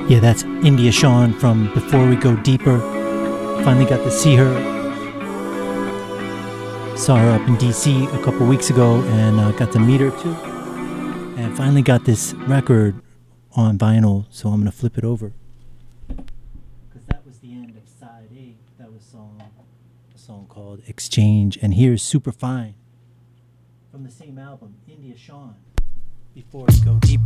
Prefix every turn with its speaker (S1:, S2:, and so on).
S1: Yeah, that's India Shawn from Before We Go Deeper. Finally got to see her. Saw her up in DC a couple weeks ago and got to meet her too. And finally got this record on vinyl, so I'm going to flip it over. Because that was the end of side A. That was a song called Exchange. And here's Super Fine from the same album, India Shawn, Before We Go Deeper.